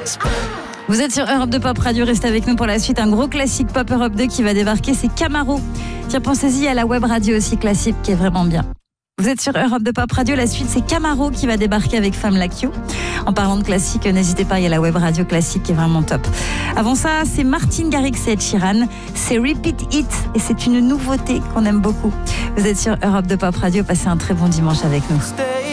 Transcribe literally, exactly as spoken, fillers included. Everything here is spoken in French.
Vous êtes sur Europe deux Pop Radio, restez avec nous pour la suite. Un gros classique Pop Europe deux qui va débarquer, c'est Camaro. Tiens, pensez-y à la web radio aussi classique qui est vraiment bien. Vous êtes sur Europe deux Pop Radio, la suite c'est Camaro qui va débarquer avec Femme Like You. En parlant de classique, n'hésitez pas, il y a la web radio classique qui est vraiment top. Avant ça, c'est Martin Garrix et Ed Sheeran. C'est Repeat It et c'est une nouveauté qu'on aime beaucoup. Vous êtes sur Europe deux Pop Radio, passez un très bon dimanche avec nous.